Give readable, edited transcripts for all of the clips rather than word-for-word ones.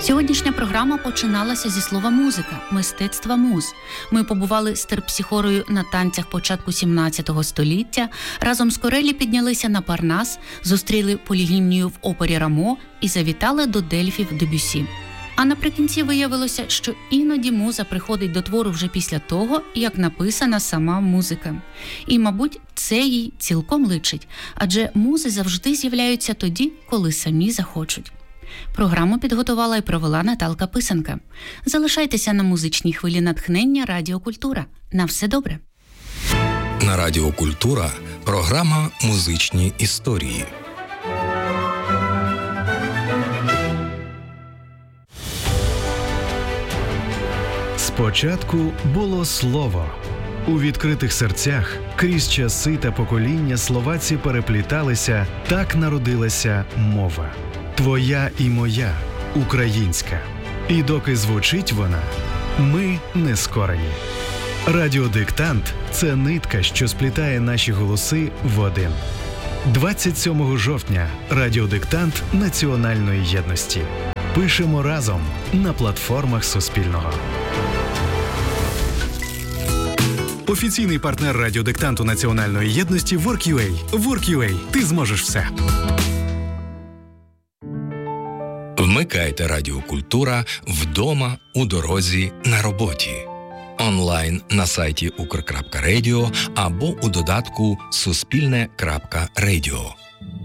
Сьогоднішня програма починалася зі слова «музика», мистецтва муз. Ми побували з терпсихорою на танцях початку 17 століття, разом з Корелі піднялися на Парнас, зустріли Полігімнію в опері «Рамо» і завітали до Дельфів Дебюсі. А наприкінці виявилося, що іноді муза приходить до твору вже після того, як написана сама музика. І, мабуть, це їй цілком личить, адже музи завжди з'являються тоді, коли самі захочуть. Програму підготувала і провела Наталка Писанка. Залишайтеся на музичній хвилі натхнення Радіо Культура. На все добре! На Радіо Культура програма «Музичні історії». Спочатку було слово. У відкритих серцях крізь часи та покоління словаці перепліталися, так народилася мова. Твоя і моя, українська. І доки звучить вона, ми не скорені. Радіодиктант – це нитка, що сплітає наші голоси в один. 27 жовтня – радіодиктант національної єдності. Пишемо разом на платформах Суспільного. Офіційний партнер радіодиктанту національної єдності Work.ua. Work.ua. Ти зможеш все. Вмикайте Радіо Культура вдома, у дорозі, на роботі. Онлайн на сайті ukr.radio або у додатку suspilne.radio.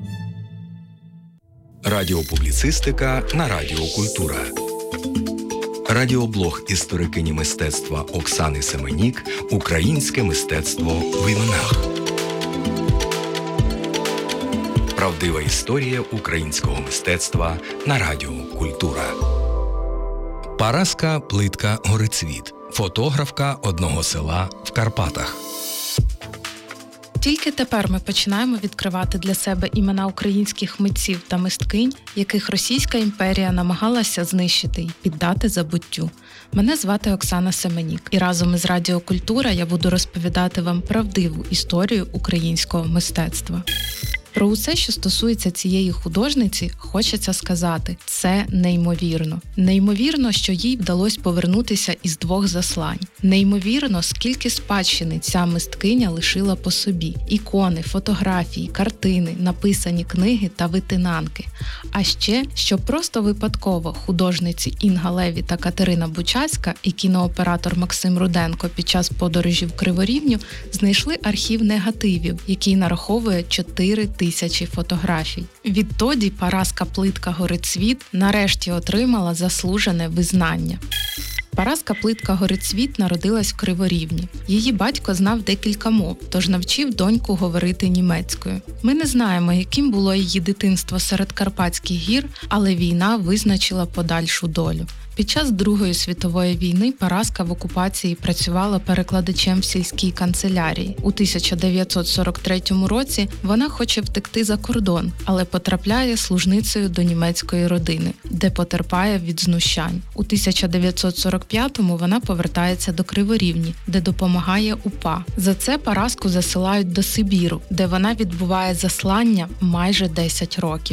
Радіопубліцистика на Радіо Культура. Радіоблог історикині мистецтва Оксани Семенік «Українське мистецтво в іменах». Правдива історія українського мистецтва на Радіо Культура. Параска Плитка Горицвіт. Фотографка одного села в Карпатах. Тільки тепер ми починаємо відкривати для себе імена українських митців та мисткинь, яких Російська імперія намагалася знищити і піддати забуттю. Мене звати Оксана Семенік, і разом із Радіо Культура я буду розповідати вам правдиву історію українського мистецтва. Про усе, що стосується цієї художниці, хочеться сказати – це неймовірно. Неймовірно, що їй вдалося повернутися із 2 заслань. Неймовірно, скільки спадщини ця мисткиня лишила по собі. Ікони, фотографії, картини, написані книги та витинанки. А ще, що просто випадково художниці Інга Леві та Катерина Бучацька і кінооператор Максим Руденко під час подорожі в Криворівню знайшли архів негативів, який нараховує 4000 фотографій. Відтоді Параска Плитка Горицвіт нарешті отримала заслужене визнання. Параска Плитка Горицвіт народилась в Криворівні. Її батько знав декілька мов, тож навчив доньку говорити німецькою. Ми не знаємо, яким було її дитинство серед Карпатських гір, але війна визначила подальшу долю. Під час Другої світової війни Параска в окупації працювала перекладачем в сільській канцелярії. У 1943 році вона хоче втекти за кордон, але потрапляє служницею до німецької родини, де потерпає від знущань. У 1945-му вона повертається до Криворівні, де допомагає УПА. За це Параску засилають до Сибіру, де вона відбуває заслання майже 10 років.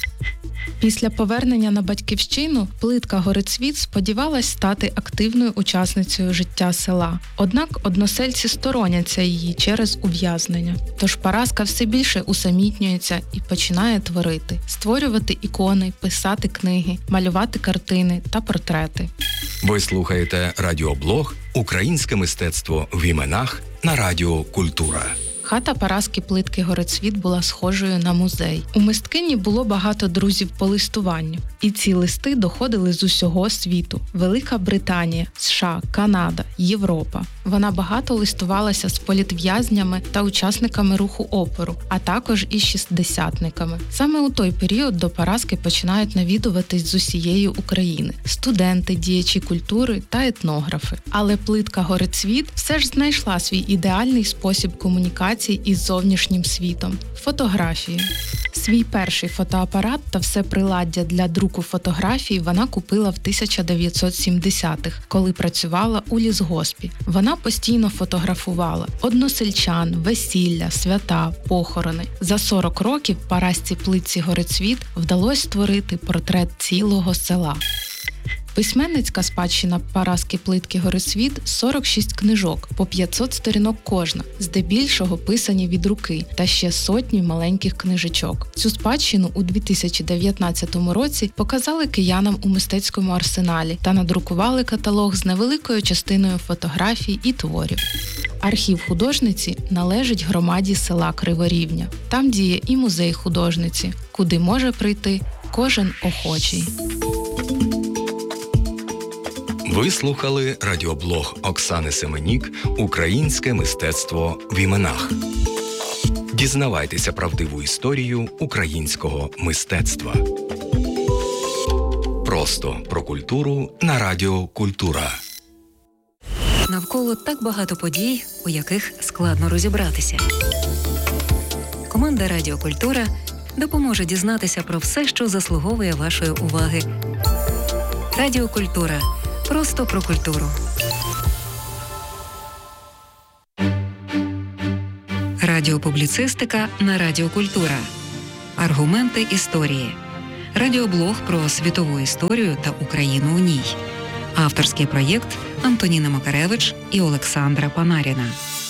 Після повернення на батьківщину Плитка Горицвіт сподівалась стати активною учасницею життя села. Однак односельці стороняться її через ув'язнення. Тож Параска все більше усамітнюється і починає творити. Створювати ікони, писати книги, малювати картини та портрети. Ви слухаєте радіоблог «Українське мистецтво в іменах» на Радіо Культура. Хата Параски Плитки Горицвіт була схожою на музей. У мисткині було багато друзів по листуванню. І ці листи доходили з усього світу. Велика Британія, США, Канада, Європа. Вона багато листувалася з політв'язнями та учасниками руху опору, а також із шістдесятниками. Саме у той період до Параски починають навідуватись з усієї України – студенти, діячі культури та етнографи. Але Плитка Горицвіт все ж знайшла свій ідеальний спосіб комунікації із зовнішнім світом – фотографії. Свій перший фотоапарат та все приладдя для друку фотографій вона купила в 1970-х, коли працювала у лісгоспі. Вона постійно фотографувала односельчан, весілля, свята, похорони. За 40 років Парасці Плитці Горицвіт вдалося створити портрет цілого села. Письменницька спадщина Параски Плитки Горисвіт – 46 книжок, по 500 сторінок кожна, здебільшого писані від руки, та ще сотні маленьких книжечок. Цю спадщину у 2019 році показали киянам у мистецькому арсеналі та надрукували каталог з невеликою частиною фотографій і творів. Архів художниці належить громаді села Криворівня. Там діє і музей художниці, куди може прийти кожен охочий. Ви слухали радіоблог Оксани Семенік «Українське мистецтво в іменах». Дізнавайтеся правдиву історію українського мистецтва. Просто про культуру на Радіо Культура. Навколо так багато подій, у яких складно розібратися. Команда Радіо Культура допоможе дізнатися про все, що заслуговує вашої уваги. Радіо Культура. Просто про культуру. Радіопубліцистика на Радіо Культура. Аргументи історії. Радіоблог про світову історію та Україну у ній. Авторський проєкт Антоніна Макаревич і Олександра Панаріна.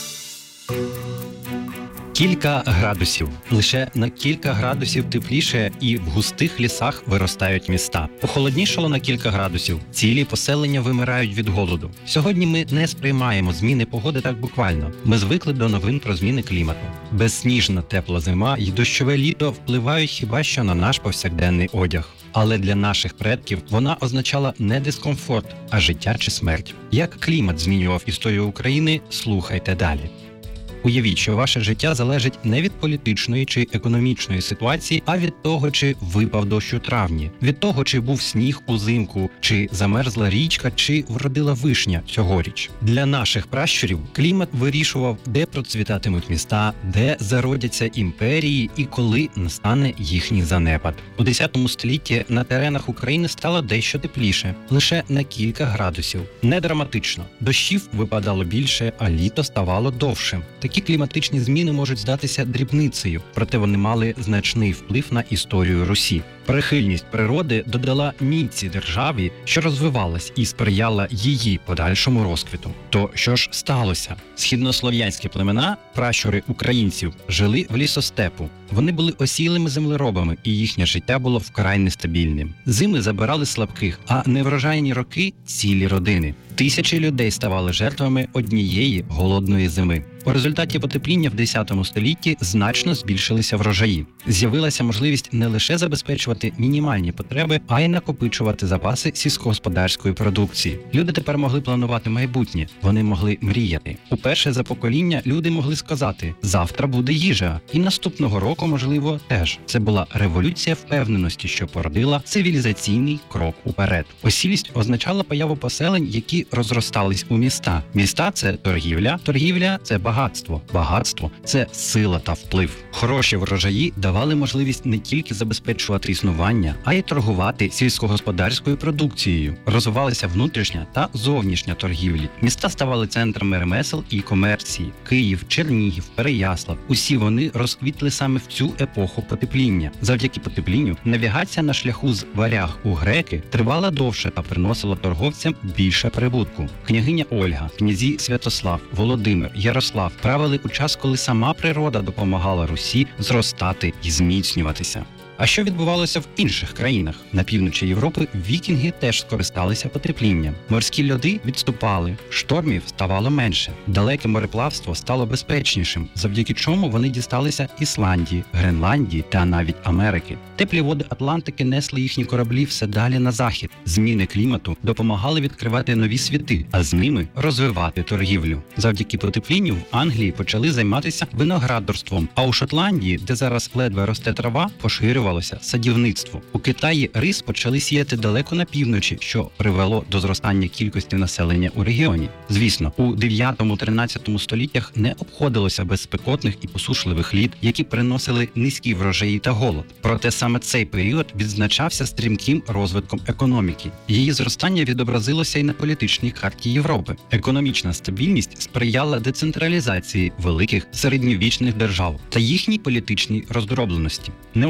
Кілька градусів. Лише на кілька градусів тепліше і в густих лісах виростають міста. Похолоднішало на кілька градусів. Цілі поселення вимирають від голоду. Сьогодні ми не сприймаємо зміни погоди так буквально. Ми звикли до новин про зміни клімату. Безсніжна тепла зима і дощове літо впливають хіба що на наш повсякденний одяг. Але для наших предків вона означала не дискомфорт, а життя чи смерть. Як клімат змінював історію України, слухайте далі. Уявіть, що ваше життя залежить не від політичної чи економічної ситуації, а від того, чи випав дощ у травні, від того, чи був сніг узимку, чи замерзла річка, чи вродила вишня цьогоріч. Для наших пращурів клімат вирішував, де процвітатимуть міста, де зародяться імперії і коли настане їхній занепад. У 10 столітті на теренах України стало дещо тепліше, лише на кілька градусів. Не драматично. Дощів випадало більше, а літо ставало довшим. Такі кліматичні зміни можуть здатися дрібницею, проте вони мали значний вплив на історію Русі. Прихильність природи додала міці державі, що розвивалась і сприяла її подальшому розквіту. То що ж сталося? Східнослов'янські племена, пращури українців, жили в лісостепу. Вони були осілими землеробами, і їхнє життя було вкрай нестабільним. Зими забирали слабких, а неврожайні роки – цілі родини. Тисячі людей ставали жертвами однієї голодної зими. У результаті потепління в 10 столітті значно збільшилися врожаї. З'явилася можливість не лише забезпечувати мінімальні потреби, а й накопичувати запаси сільськогосподарської продукції. Люди тепер могли планувати майбутнє, вони могли мріяти. Уперше за покоління люди могли сказати «завтра буде їжа» і наступного року, можливо, теж. Це була революція впевненості, що породила цивілізаційний крок уперед. Осілість означала появу поселень, які розростались у міста. Міста – це торгівля, торгівля – це багатство, багатство – це сила та вплив. Хороші врожаї давали можливість не тільки забезпечувати існування, а й торгувати сільськогосподарською продукцією. Розвивалися внутрішня та зовнішня торгівлі. Міста ставали центрами ремесел і комерції. Київ, Чернігів, Переяслав – усі вони розквітли саме в цю епоху потепління. Завдяки потеплінню навігація на шляху з Варяг у греки тривала довше та приносила торговцям більше прибутку. Княгиня Ольга, князі Святослав, Володимир, Ярослав правили у час, коли сама природа допомагала Русі зростати і зміцнюватися. А що відбувалося в інших країнах? На півночі Європи вікінги теж скористалися потеплінням. Морські льоди відступали, штормів ставало менше. Далеке мореплавство стало безпечнішим, завдяки чому вони дісталися Ісландії, Гренландії та навіть Америки. Теплі води Атлантики несли їхні кораблі все далі на захід. Зміни клімату допомагали відкривати нові світи, а з ними розвивати торгівлю. Завдяки потеплінню в Англії почали займатися виноградарством, а у Шотландії, де зараз ледве росте трава, поширювалося садівництво. У Китаї рис почали сіяти далеко на півночі, що привело до зростання кількості населення у регіоні. Звісно, у 9-13 століттях не обходилося без спекотних і посушливих літ, які приносили низькі врожаї та голод. Проте саме цей період відзначався стрімким розвитком економіки. Її зростання відобразилося й на політичній карті Європи. Економічна стабільність сприяла децентралізації великих середньовічних держав та їхній політичній роздробленості. Не оминула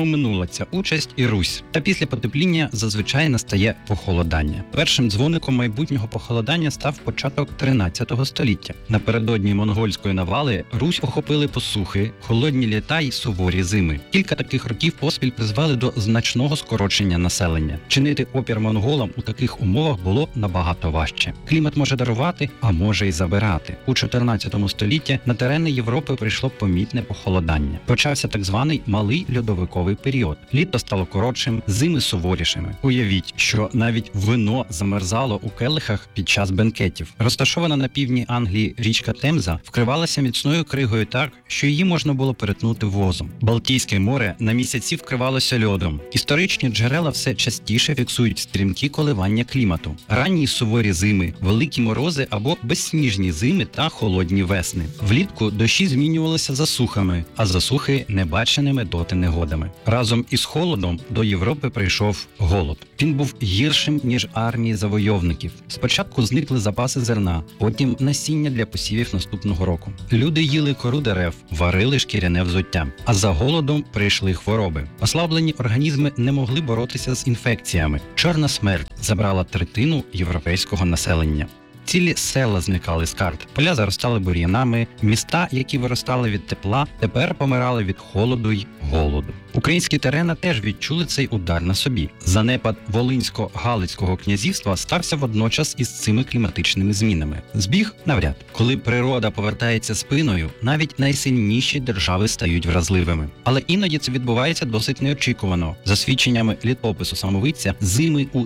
Карпатська участь і Русь. Та після потепління зазвичай настає похолодання. Першим дзвоником майбутнього похолодання став початок 13 століття. Напередодні монгольської навали Русь охопили посухи, холодні літа й суворі зими. Кілька таких років поспіль призвели до значного скорочення населення. Чинити опір монголам у таких умовах було набагато важче. Клімат може дарувати, а може й забирати. У 14 столітті на терени Європи прийшло помітне похолодання. Почався так званий малий льодовиковий період. Літо стало коротшим, зими суворішими. Уявіть, що навіть вино замерзало у келихах під час бенкетів. Розташована на півдні Англії річка Темза вкривалася міцною кригою так, що її можна було перетнути возом. Балтійське море на місяці вкривалося льодом. Історичні джерела все частіше фіксують стрімкі коливання клімату. Ранні суворі зими, великі морози або безсніжні зими та холодні весни. Влітку дощі змінювалися засухами, а засухи – небаченими доти негодами. Разом із холодом до Європи прийшов голод. Він був гіршим, ніж армії завойовників. Спочатку зникли запаси зерна, потім насіння для посівів наступного року. Люди їли кору дерев, варили шкіряне взуття. А за голодом прийшли хвороби. Ослаблені організми не могли боротися з інфекціями. Чорна смерть забрала третину європейського населення. Цілі села зникали з карт, поля заростали бур'янами, міста, які виростали від тепла, тепер помирали від холоду й голоду. Українські терени теж відчули цей удар на собі. Занепад Волинсько-Галицького князівства стався водночас із цими кліматичними змінами. Збіг навряд. Коли природа повертається спиною, навіть найсильніші держави стають вразливими. Але іноді це відбувається досить неочікувано. За свідченнями літопису самовиця, зими у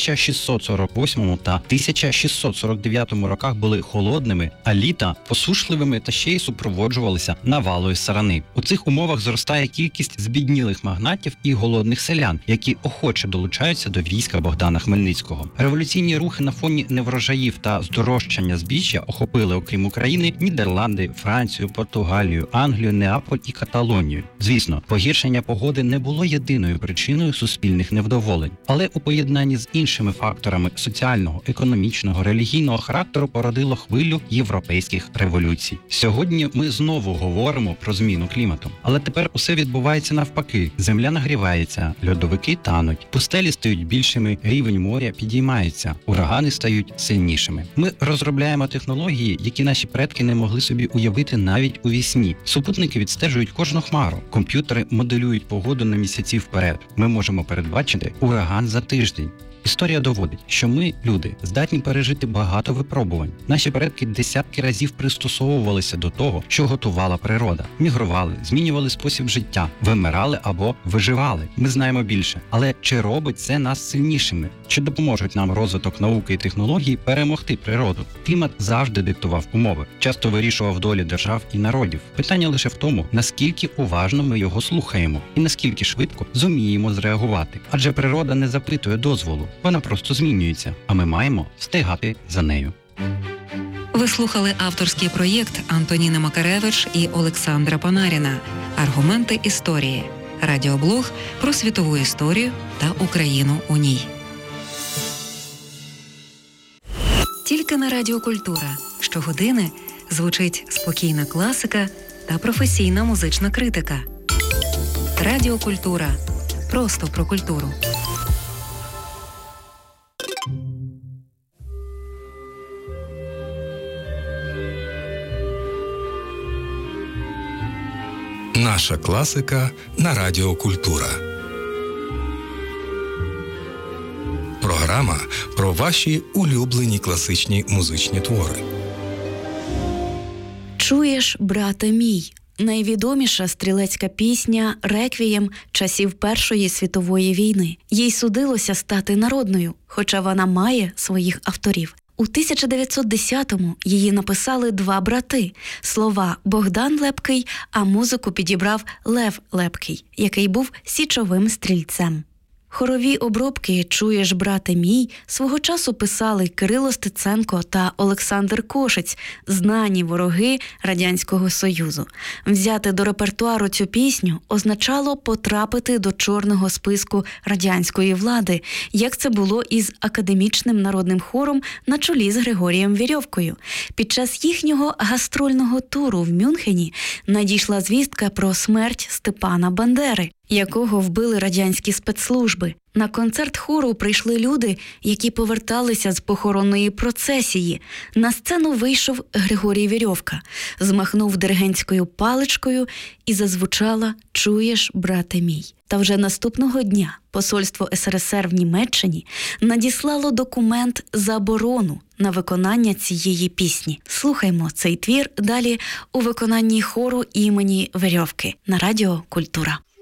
1648 та 1649 роках були холодними, а літа – посушливими та ще й супроводжувалися навалою сарани. У цих умовах зростає кількість збіднілих магнатів і голодних селян, які охоче долучаються до війська Богдана Хмельницького. Революційні рухи на фоні неврожаїв та здорожчання збіжжя охопили, окрім України, Нідерланди, Францію, Португалію, Англію, Неаполь і Каталонію. Звісно, погіршення погоди не було єдиною причиною суспільних невдоволень, але у поєднанні з іншими факторами соціального, економічного, релігійного характеру породило хвилю європейських революцій. Сьогодні ми знову говоримо про зміну клімату, але тепер усе відбувається навпаки. Земля нагрівається, льодовики тануть, пустелі стають більшими, рівень моря підіймається, урагани стають сильнішими. Ми розробляємо технології, які наші предки не могли собі уявити навіть у вісні. Супутники відстежують кожну хмару, комп'ютери моделюють погоду на місяці вперед. Ми можемо передбачити ураган за тиждень. Історія доводить, що ми, люди, здатні пережити багато випробувань. Наші предки десятки разів пристосовувалися до того, що готувала природа. Мігрували, змінювали спосіб життя, вимирали або виживали. Ми знаємо більше. Але чи робить це нас сильнішими? Чи допоможуть нам розвиток науки і технологій перемогти природу? Клімат завжди диктував умови, часто вирішував долі держав і народів. Питання лише в тому, наскільки уважно ми його слухаємо і наскільки швидко зуміємо зреагувати. Адже природа не запитує дозволу. Вона просто змінюється, а ми маємо встигати за нею. Ви слухали авторський проєкт Антоніни Макаревич і Олександра Панаріна «Аргументи історії». Радіоблог про світову історію та Україну у ній. Тільки на Радіо Культура. Щогодини звучить спокійна класика та професійна музична критика. Радіо Культура. Просто про культуру. Наша класика на Радіо Культура. Програма про ваші улюблені класичні музичні твори. «Чуєш, брате мій» – найвідоміша стрілецька пісня «Реквієм» часів Першої світової війни. Їй судилося стати народною, хоча вона має своїх авторів. У 1910-му її написали два брати. Слова Богдан Лепкий, а музику підібрав Лев Лепкий, який був січовим стрільцем. Хорові обробки «Чуєш, брате мій» свого часу писали Кирило Стеценко та Олександр Кошець, знані вороги Радянського Союзу. Взяти до репертуару цю пісню означало потрапити до чорного списку радянської влади, як це було із академічним народним хором на чолі з Григорієм Вірьовкою. Під час їхнього гастрольного туру в Мюнхені надійшла звістка про смерть Степана Бандери. якого вбили радянські спецслужби. На концерт хору прийшли люди, які поверталися з похоронної процесії. На сцену вийшов Григорій Вірьовка, змахнув диригентською паличкою і зазвучала «Чуєш, брате мій». Та вже наступного дня посольство СРСР в Німеччині надіслало документ заборону на виконання цієї пісні. Слухаймо цей твір далі у виконанні хору імені Вірьовки на Радіо Культура.